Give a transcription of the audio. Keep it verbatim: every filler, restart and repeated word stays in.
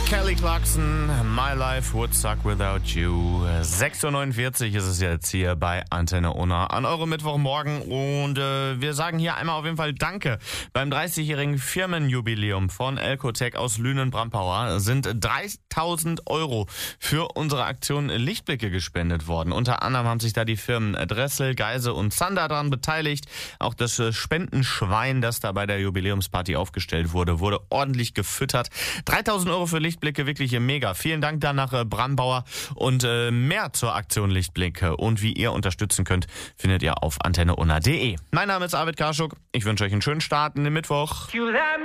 Kelly Clarkson, My Life Would Suck Without You. sechs Uhr neunundvierzig ist es jetzt hier bei Antenne Unna an eurem Mittwochmorgen und äh, wir sagen hier einmal auf jeden Fall Danke. Beim dreißigjährigen Firmenjubiläum von Elcotec aus Lünen-Brampauer sind dreitausend Euro für unsere Aktion Lichtblicke gespendet worden. Unter anderem haben sich da die Firmen Dressel, Geise und Zander daran beteiligt. Auch das Spendenschwein, das da bei der Jubiläumsparty aufgestellt wurde, wurde ordentlich gefüttert. dreitausend Euro für Lichtblicke, wirklich mega. Vielen Dank dann nach Brambauer und äh, mehr zur Aktion Lichtblicke und wie ihr unterstützen könnt, findet ihr auf antenne unna punkt de. Mein Name ist Arvid Karschuk. Ich wünsche euch einen schönen Start in den Mittwoch.